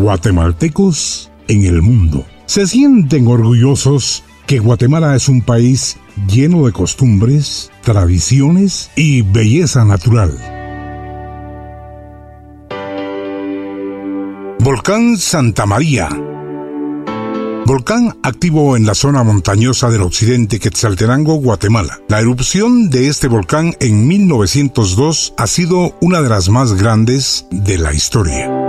guatemaltecos en el mundo. Se sienten orgullosos que Guatemala es un país lleno de costumbres, tradiciones y belleza natural. Volcán Santa María. Volcán activo en la zona montañosa del occidente Quetzaltenango, Guatemala. La erupción de este volcán en 1902 ha sido una de las más grandes de la historia.